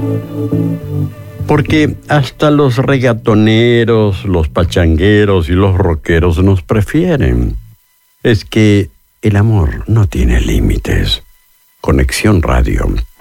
Porque hasta los reggaetoneros, los pachangueros y los rockeros nos prefieren. Es que el amor no tiene límites. Conexión Radio